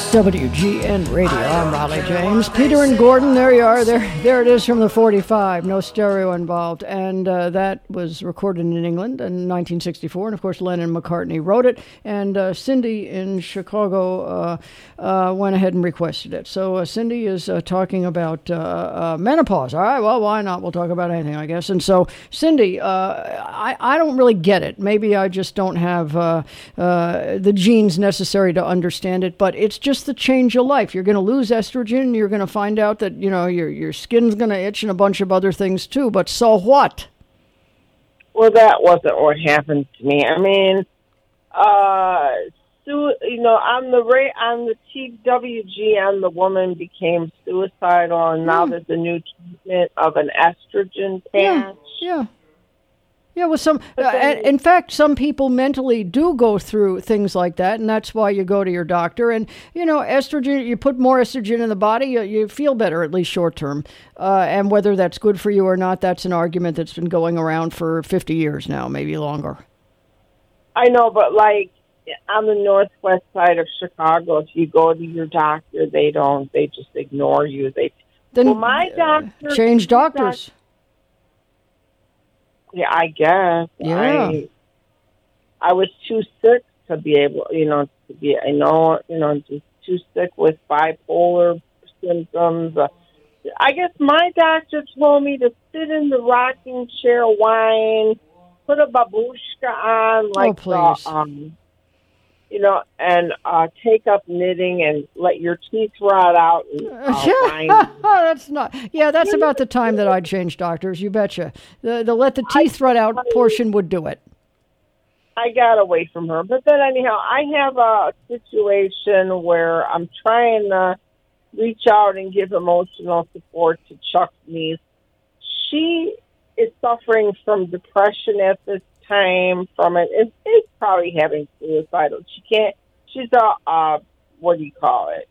WGN Radio. I'm Raleigh James. Peter and Gordon, there you are. There it is from the 45. No stereo involved. And that was recorded in England in 1964. And, of course, Lennon and McCartney wrote it. And Cindy in Chicago went ahead and requested it. So Cindy is talking about menopause. All right, well, why not? We'll talk about anything, I guess. And so, Cindy, I don't really get it. Maybe I just don't have the genes necessary to understand it. But it's just the change of life. You're going to lose estrogen. You're going to find out that, your skin's going to itch and a bunch of other things too. But so what? Well, that wasn't what happened to me. I mean, on the TWG, the woman became suicidal, and now there's a new treatment of an estrogen patch. Yeah, well, in fact, some people mentally do go through things like that, and that's why you go to your doctor. And, estrogen, you put more estrogen in the body, you feel better, at least short term. And whether that's good for you or not, that's an argument that's been going around for 50 years now, maybe longer. I know, but on the northwest side of Chicago, if you go to your doctor, they just ignore you. My doctor... Change doctors. Yeah, I guess. Yeah. I was too sick to be able, just too sick with bipolar symptoms. I guess my doctor told me to sit in the rocking chair, whine, put a babushka on, and take up knitting and let your teeth rot out and whine. That's about the time that I'd change doctors, you betcha. The let the teeth rot out portion would do it. I got away from her. But then anyhow, I have a situation where I'm trying to reach out and give emotional support to Chuck's niece. She is suffering from depression at this time from it. It's probably having suicidal. She's a what do you call it?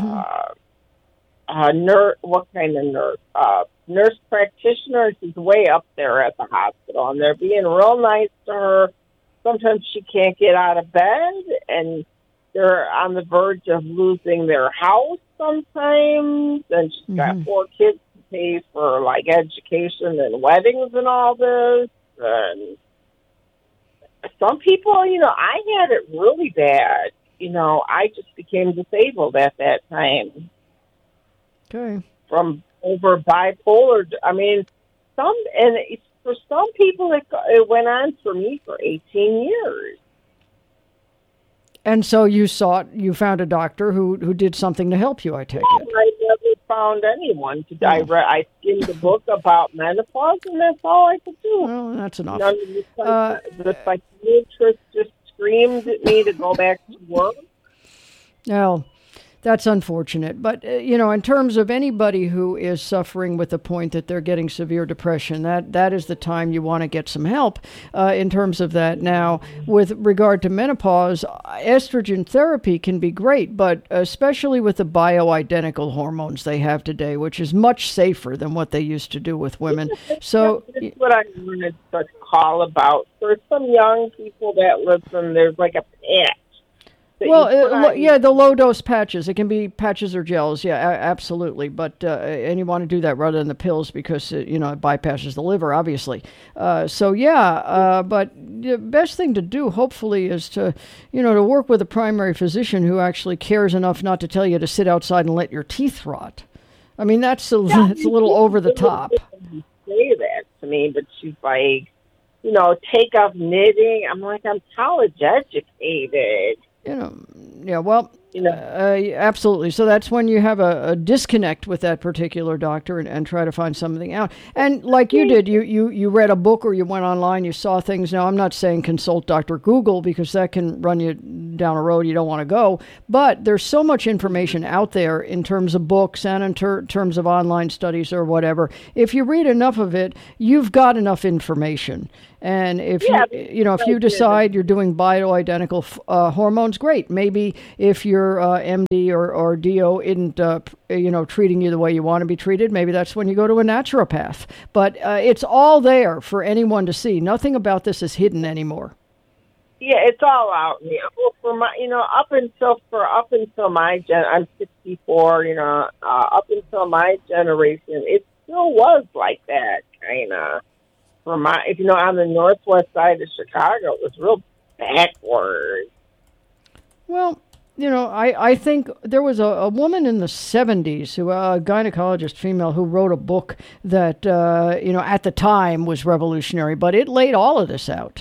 Nurse. What kind of nurse? Nurse practitioner. She's way up there at the hospital, and they're being real nice to her. Sometimes she can't get out of bed, and they're on the verge of losing their house sometimes. And she's got 4 kids to pay for education and weddings and all this. And some people, I had it really bad. I just became disabled at that time. Okay. From over bipolar. I mean, for some people, it went on for me for 18 years. And so you found a doctor who did something to help you, I take it. I never found anyone to direct. I skimmed the book about menopause, and that's all I could do. Well, that's enough. The psychiatrist just screamed at me to go back to work. Well, that's unfortunate. But, in terms of anybody who is suffering with the point that they're getting severe depression, that is the time you want to get some help in terms of that. Now, with regard to menopause, estrogen therapy can be great, but especially with the bioidentical hormones they have today, which is much safer than what they used to do with women. So that's what I wanted to call about. For some young people that listen, there's a patch. The low-dose patches. It can be patches or gels. Yeah, absolutely. But and you want to do that rather than the pills because, it bypasses the liver, obviously. But the best thing to do, hopefully, is to work with a primary physician who actually cares enough not to tell you to sit outside and let your teeth rot. I mean, that's a little over the top. Say that to me, but she's like, take up knitting. I'm like, I'm college educated. Absolutely. So that's when you have a disconnect with that particular doctor and try to find something out. And like you did, you read a book or you went online, you saw things. Now, I'm not saying consult Dr. Google because that can run you down a road you don't want to go. But there's so much information out there in terms of books and in terms of online studies or whatever. If you read enough of it, you've got enough information. And if if you decide you're doing bioidentical hormones, great. Maybe if your MD or DO isn't treating you the way you want to be treated, maybe that's when you go to a naturopath. But it's all there for anyone to see. Nothing about this is hidden anymore. Yeah, it's all out. Well, for my, up until my I'm 64. Up until my generation, it still was like that, kind of. For my, if on the northwest side of Chicago, it was real backwards. Well, I think there was a woman in the 70s, a gynecologist female, who wrote a book that, at the time was revolutionary, but it laid all of this out.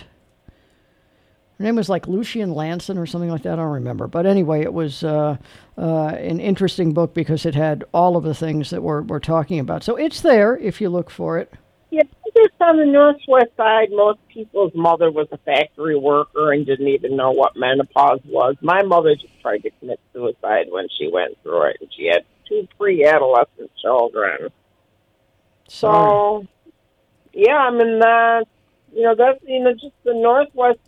Her name was like Lucian Lanson or something like that. I don't remember. But anyway, it was an interesting book because it had all of the things that we're talking about. So it's there if you look for it. Yeah, just on the northwest side, most people's mother was a factory worker and didn't even know what menopause was. My mother just tried to commit suicide when she went through it, and she had 2 pre-adolescent children. Sorry. So, yeah, I mean, that's, just the northwest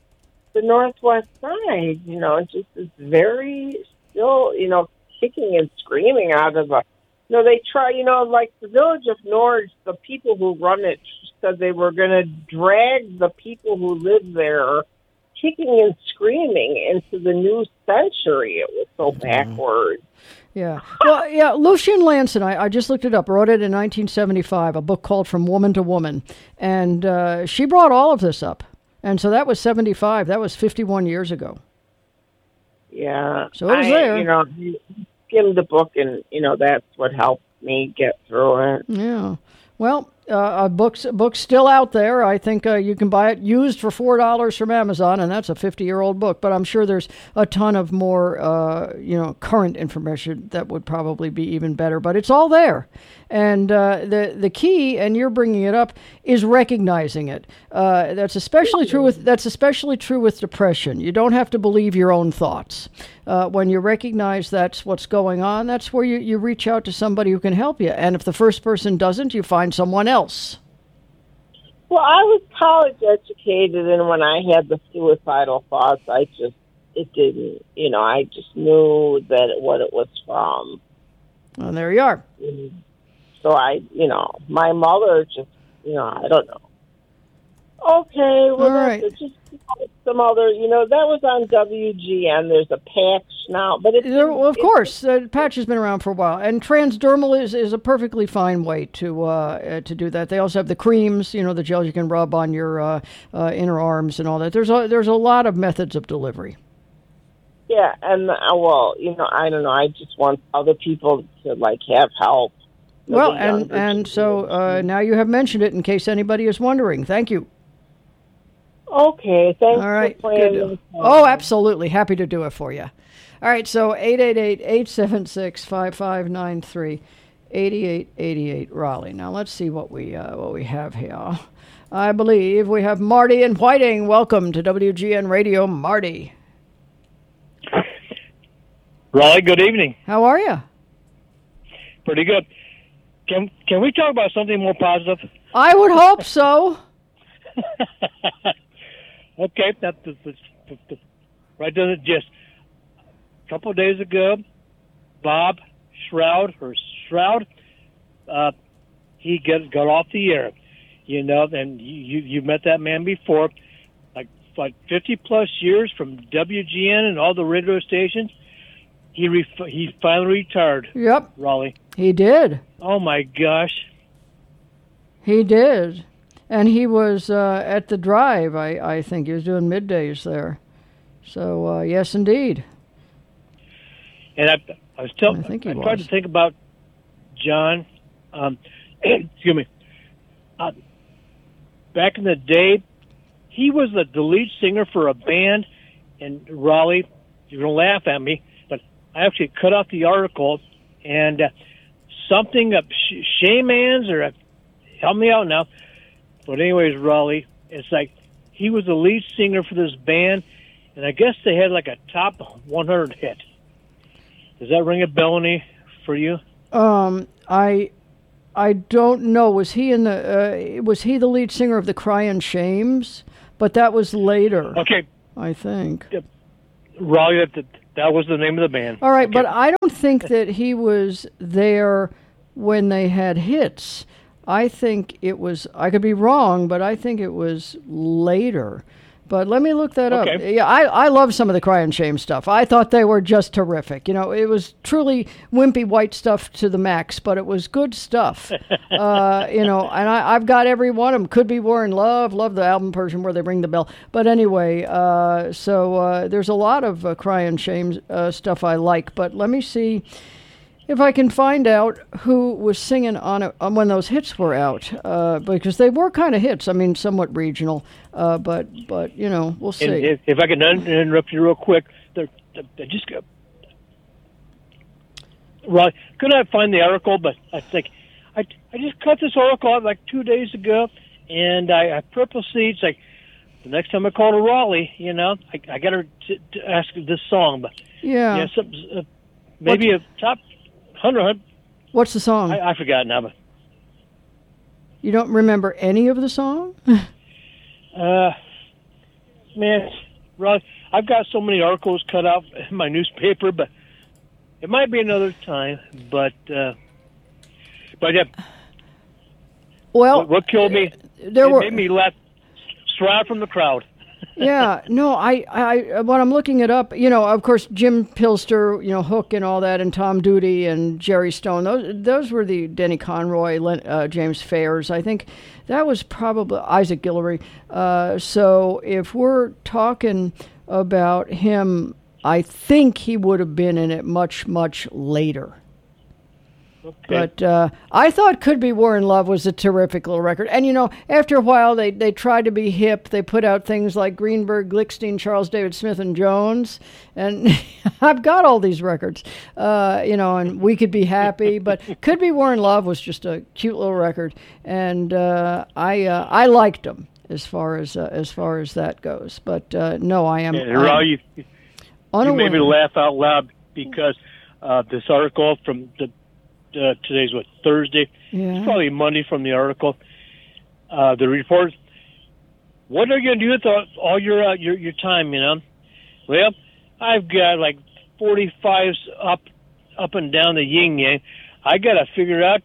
side, just is very still, kicking and screaming out of a, they try, like the Village of Norge, the people who run it said they were going to drag the people who live there kicking and screaming into the new century. It was so backwards. Yeah. Well, yeah, Lucian Lanson, I just looked it up, wrote it in 1975, a book called From Woman to Woman. And she brought all of this up. And so that was 75. That was 51 years ago. Yeah. So it was there. Skimmed the book, and, that's what helped me get through it. Yeah. Well, book's still out there. I think you can buy it used for $4 from Amazon, and that's a 50-year-old book. But I'm sure there's a ton of more, current information that would probably be even better. But it's all there, and the key, and you're bringing it up, is recognizing it. That's especially true with depression. You don't have to believe your own thoughts. When you recognize that's what's going on, that's where you reach out to somebody who can help you. And if the first person doesn't, you find someone else. Well, I was college educated, and when I had the suicidal thoughts, I just knew what it was from. Well, there you are. So my mother just, I don't know. Okay, well, all right. Just some other, that was on WGN. There's a patch now, but of course, patch has been around for a while, and transdermal is a perfectly fine way to do that. They also have the creams, the gels you can rub on your inner arms and all that. There's a lot of methods of delivery. Yeah, and I don't know. I just want other people to have help. Well, and so now you have mentioned it in case anybody is wondering. Thank you. Okay, thanks. All right. For playing. Oh, absolutely. Happy to do it for you. All right, so 888-876-5593, 8888 Raleigh. Now let's see what we have here. I believe we have Marty in Whiting. Welcome to WGN Radio, Marty. Raleigh, good evening. How are you? Pretty good. Can we talk about something more positive? I would hope so. Okay, that's right to the gist. A couple of days ago, Bob Shroud, he got off the air, and you met that man before, like 50 plus years from WGN and all the radio stations. He finally retired. Yep. Raleigh. He did. Oh my gosh. He did. And he was at the Drive, I think. He was doing middays there. So, yes, indeed. And I tried to think about John. Excuse me. Back in the day, he was the lead singer for a band in Raleigh. You're going to laugh at me, but I actually cut out the article, and something of Shaymans, or help me out now. But anyways, Raleigh, it's like he was the lead singer for this band, and I guess they had like a top 100 hit. Does that ring a bell any for you? I don't know. Was he the lead singer of the Crying Shames? But that was later. Okay. I think. Raleigh, that was the name of the band. All right, okay. But I don't think that he was there when they had hits. I think it was, I could be wrong, but I think it was later, But let me look that up. Okay. Yeah, I love some of the Cry and Shame stuff. I thought they were just terrific. You know, it was truly wimpy white stuff to the max, but it was good stuff. You know, and I've got every one of them. Could Be War in Love. Love the album version where they ring the bell. But anyway, so there's a lot of Cry and Shame stuff I like. But let me see if I can find out who was singing on it when those hits were out, because they were kind of hits. I mean, somewhat regional, but you know, we'll see. And if I can interrupt you real quick, I just right. Couldn't I find the article? But I think I just cut this article out like 2 days ago, and I purposely, it's like the next time I call to Raleigh, you know, I got her to ask this song, but Yeah. maybe a top 100. What's the song? I forgot now, but You don't remember any of the song? man, Raleigh, I've got so many articles cut out in my newspaper, but it might be another time. But yeah. Well, What killed me? there were. Made me laugh straight from the crowd. Yeah, no, I when I'm looking it up, you know, of course, Jim Pilster, you know, Hook and all that, and Tom Doody and Jerry Stone. Those were the Denny Conroy, James Fairs. I think that was probably Isaac Guillory. So if we're talking about him, I think he would have been in it much, much later. Okay. But I thought Could Be War in Love was a terrific little record. And, you know, after a while, they tried to be hip. They put out things like Greenberg, Glickstein, Charles David Smith, and Jones. And I've got all these records, you know, and We Could Be Happy. But Could Be War in Love was just a cute little record. And I liked them as far as that goes. But, no, I am Raul, you made me laugh out loud because this article from today's what, Thursday? Yeah. It's probably Monday from the article. The report. What are you going to do with all your time? You know, well, I've got like 45s up and down the yin yang. I got to figure out,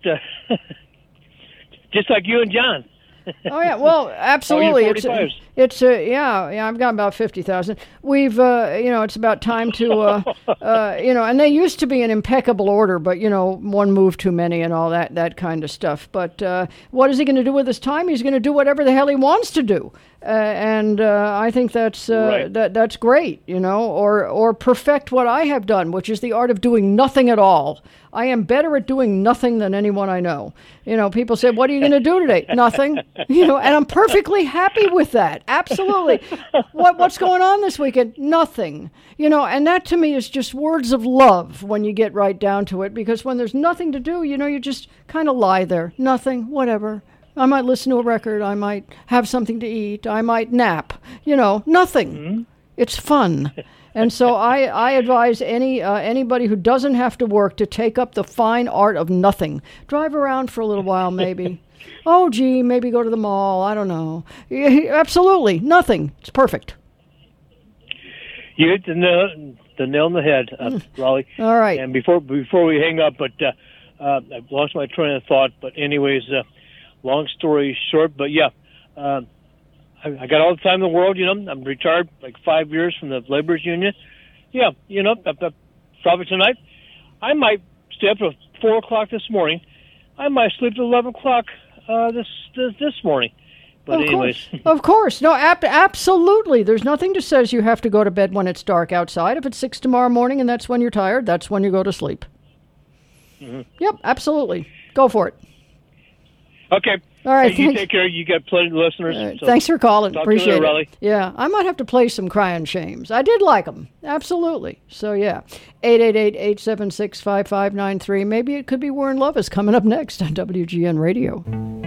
just like you and John. Oh yeah, well, absolutely. It's yeah. I've got about 50,000. We've, you know, it's about time to, you know, and they used to be in impeccable order, but you know, one move too many and all that kind of stuff. But what is he going to do with his time? He's going to do whatever the hell he wants to do, and I think that's Right. that's great, you know, or perfect what I have done, which is the art of doing nothing at all. I am better at doing nothing than anyone I know. You know, people say, "What are you going to do today?" Nothing. You know, and I'm perfectly happy with that. Absolutely. What's going on this weekend? Nothing. You know, and that to me is just words of love when you get right down to it. Because when there's nothing to do, you know, you just kind of lie there. Nothing. Whatever. I might listen to a record. I might have something to eat. I might nap. You know, nothing. Mm-hmm. It's fun. And so I advise anybody who doesn't have to work to take up the fine art of nothing. Drive around for a little while, maybe. Oh, gee, maybe go to the mall. I don't know. Absolutely, nothing. It's perfect. You hit the nail on the head, Raleigh. All right. And before we hang up, but I've lost my train of thought. But anyways, long story short, but yeah. I got all the time in the world, you know. I'm retired like 5 years from the laborers union. Yeah, you know, probably tonight. I might stay up till 4 o'clock this morning. I might sleep till 11 o'clock this morning. But anyways. Of course. No, absolutely. There's nothing that says you have to go to bed when it's dark outside. If it's 6 tomorrow morning and that's when you're tired, that's when you go to sleep. Mm-hmm. Yep, absolutely. Go for it. Okay. All right. Hey, you take care. You got plenty of listeners. So thanks for calling. Appreciate it. Raleigh. Yeah, I might have to play some Cry and Shames. I did like them. Absolutely. So, yeah. 888-876-5593. Maybe it could be War in Love is coming up next on WGN Radio.